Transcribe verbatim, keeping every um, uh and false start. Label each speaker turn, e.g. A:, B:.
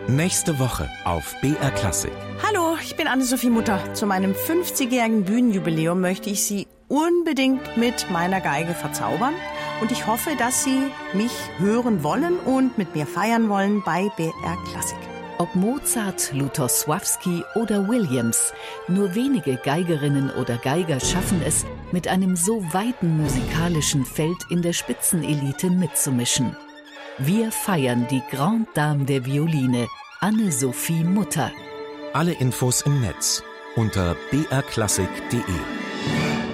A: Nächste Woche auf B R Klassik.
B: Hallo, ich bin Anne-Sophie Mutter. Zu meinem fünfzigjährigen Bühnenjubiläum möchte ich Sie unbedingt mit meiner Geige verzaubern. Und ich hoffe, dass Sie mich hören wollen und mit mir feiern wollen bei B R Klassik.
C: Ob Mozart, Lutosławski oder Williams, nur wenige Geigerinnen oder Geiger schaffen es, mit einem so weiten musikalischen Feld in der Spitzenelite mitzumischen. Wir feiern die Grande Dame der Violine, Anne-Sophie Mutter.
A: Alle Infos im Netz unter b r klassik punkt d e.